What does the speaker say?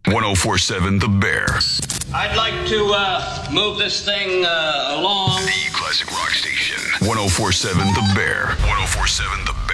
1047 The Bear. I'd like to move this thing along. The classic rock station. 1047 The Bear. 1047 The Bear.